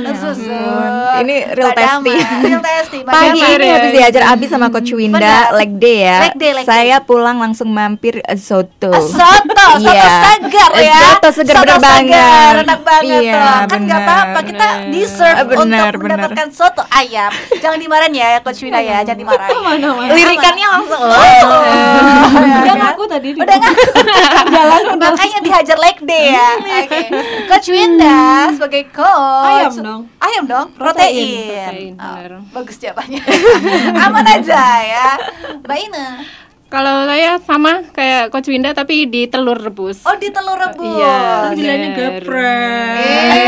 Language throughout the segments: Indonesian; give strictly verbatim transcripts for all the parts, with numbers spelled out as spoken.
Susun. Ini real Badama. testing. Real testing. Pagi Badama. ini habis diajar abis sama Coach Winda, Benar. leg day ya. Leg day, leg day. Saya pulang langsung mampir eh, soto. Ah, soto, soto Iya. segar Eh, ya. Soto segar bener banget. Enak banget Iya, tuh. Kan nggak bener. apa-apa, kita deserve Ah, bener, untuk bener. mendapatkan soto ayam. Jangan dimarahin ya Coach Winda ya, jangan dimarahin. Mana, mana. Lirikannya langsung oh. Udah Udah ngaku tadi. Udah ngaku. Jalan Makanya dihajar leg day ya. Oke. Coach Winda sebagai coach. Ayam dong. Ayam dong. Protein. Protein. Protein, Oh, bener. bagus jawabannya. Aman aja ya. Mbak Ina. Kalau saya sama kayak Coach Winda tapi di telur rebus. Oh, di telur rebus. Iya. Bilangnya bener. geprek.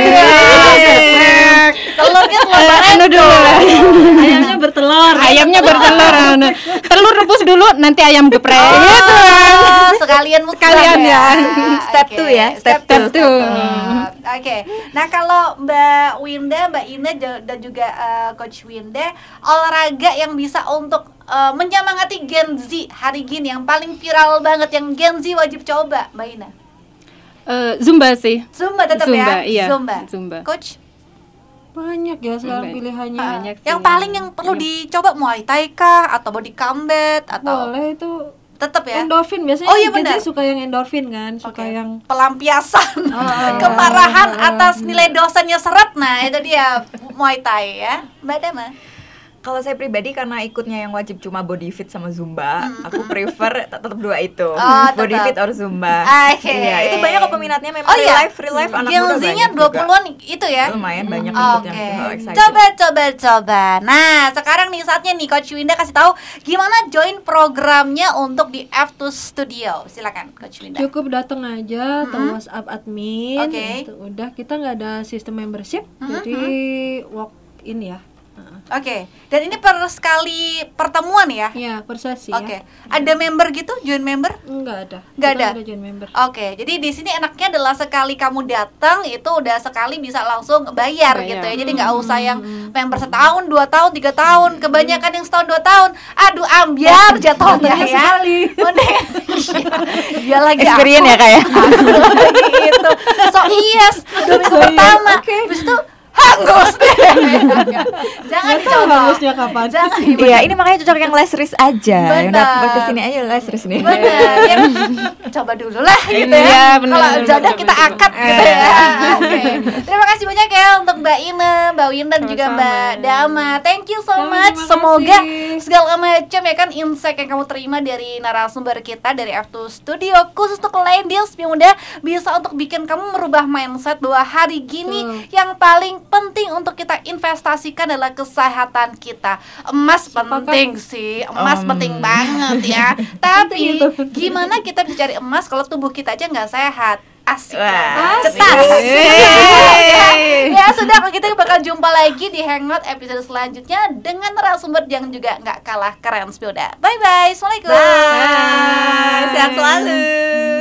Iya. Telurnya telur Eh, bareng anu dulu. Ayamnya bertelur. Ayamnya bertelur. anu. Telur rebus dulu, nanti ayam geprek. Gitu. Oh, sekalian mukbang Sekalian ya. Step Oke, two ya, step Step two. two. Oke. Nah, kalau Mbak Winda, Mbak Ina jo- dan juga eh, Coach Winda, olahraga yang bisa untuk eh, menyemangati Gen Z hari gini yang paling viral banget yang Gen Z wajib coba, Mbak Ina. Eh, Zumba sih. Zumba tetap Zumba, ya. iya. Zumba. Zumba. Coach, Banyak ya sekarang Banyak. pilihannya. eh, Banyak sih yang yang- paling yang perlu Iya. dicoba Muay Thai kah atau body combat atau Boleh itu tetap ya? endorfin biasanya. Oh, iya Gen Z benar. suka yang endorfin kan, suka Oke. yang Pelampiasan Ah. kemarahan atas nilai dosanya seret. Nah, itu dia Muay Thai ya. Mbak Dama. Kalau saya pribadi karena ikutnya yang wajib cuma body fit sama Zumba, aku prefer tet- tetap dua itu. Oh, Body tetap. fit or Zumba. Oke. Iya, itu banyak kok peminatnya memang Oh, real iya? life, real life anak Gen muda Z-nya banyak dua juga. puluhan itu ya. Lumayan banyak Oke. ikut yang oh, excited. Coba coba coba. Nah, sekarang nih saatnya nih Coach Winda kasih tahu gimana join programnya untuk di F two Studio. Silakan Coach Winda. cukup datang aja atau Mm-mm. WhatsApp admin. Oke. Itu udah, kita nggak ada sistem membership, Mm-mm. jadi walk in ya. Heeh. Oke. Dan ini per sekali pertemuan ya. Iya, per sesi Oke. ya. Ada member gitu? Join member? Enggak ada. Nggak Kita ada? ada join member. Oke, jadi di sini enaknya adalah sekali kamu datang itu udah sekali bisa langsung bayar, Bayar. gitu ya. Jadi nggak usah yang member setahun, dua tahun, tiga tahun. Kebanyakan yang setahun dua tahun, aduh ambiar jatuhnya ya. sekali. Mending dia lagi Experience ya kayak. itu. So yes, dua minggu pertama. Habis itu hangus deh. Jangan Nggak tahu dicoba. hangusnya kapan. Jangan. Iya, ini makanya cocok yang less risk aja. Benar. Udah kesini aja less risk nih. Bener ya, coba dulu lah gitu Iya, ya. bener, Kalau bener, jodoh bener, kita bener. akad gitu ya. Oke. Terima kasih banyak ya untuk Mbak Ina, Mbak Winda dan juga Sama-sama. Mbak Dama. Thank you so Sama, much. terima Semoga kasih. segala macam ya kan insight yang kamu terima dari narasumber kita dari F two Studio khusus untuk Ladies Muda bisa untuk bikin kamu merubah mindset bahwa hari gini Betul. yang paling penting untuk kita investasikan adalah kesehatan kita. Emas penting sih, emas Um. penting banget ya. Tapi itu. gimana kita bisa cari emas kalau tubuh kita aja nggak sehat? Asik. Wah, Cetas. asik. ya, ya sudah, kalau kita bakal jumpa lagi di Hangout episode selanjutnya dengan narasumber yang juga nggak kalah keren. Spilda. Bye bye. Assalamualaikum. Bye. Sehat selalu.